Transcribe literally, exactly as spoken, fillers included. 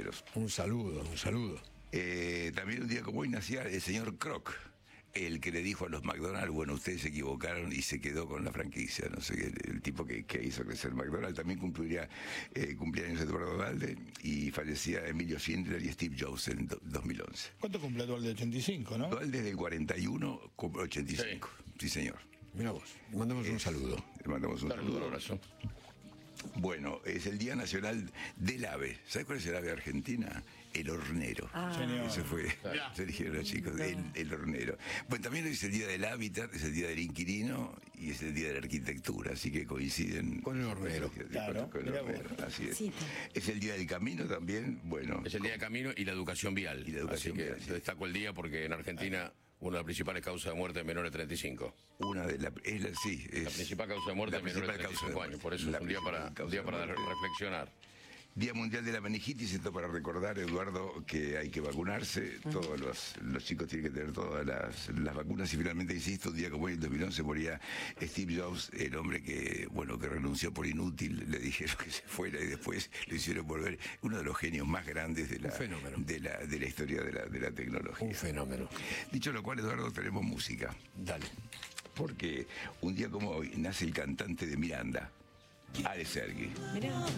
números. Un saludo, un saludo. Eh, también un día como hoy nacía el señor Kroc, el que le dijo a los McDonald's, bueno, ustedes se equivocaron, y se quedó con la franquicia. No sé, el, el tipo que, que hizo crecer McDonald's. También cumpliría eh, cumpleaños Eduardo Duhalde, y fallecía Emilio Schindler y Steve Jobs en do, dos mil once. ¿Cuánto cumple Duhalde? ochenta y cinco, ¿no? Duhalde del cuarenta y uno, cumple ochenta y cinco. Sí, sí señor. Mira vos, le mandamos es, un saludo. Le mandamos un saludo, saludo. Un abrazo. Bueno, es el Día Nacional del Ave. ¿Sabes cuál es el ave argentina? El hornero. Ah. Ese fue, claro. Se dijeron los chicos, no. el, el hornero. Bueno, también hoy es el Día del Hábitat, es el Día del Inquilino y es el Día de la Arquitectura, así que coinciden con el hornero. Claro, con, con el hornero, así es. Sí. Es el Día del Camino también, bueno. Es el Día del Camino y la educación vial. Y la educación así que vial, sí. Destaco el día porque en Argentina... Una de las principales causas de muerte de menores de treinta y cinco. Una de las... La, sí, es la principal causa de muerte de menores de treinta y cinco años. Por eso es un día para, un día para reflexionar. Día Mundial de la Meningitis, esto para recordar, Eduardo, que hay que vacunarse. Uh-huh. Todos los, los chicos tienen que tener todas las, las vacunas. Y finalmente, insisto, un día como hoy, en dos mil once, moría Steve Jobs, el hombre que, bueno, que renunció por inútil. Le dijeron que se fuera y después lo hicieron volver. Uno de los genios más grandes de la, de la, de la historia de la, de la tecnología. Un fenómeno. Dicho lo cual, Eduardo, tenemos música. Dale. Porque un día como hoy nace el cantante de Miranda, Ale Sergi. Mirá.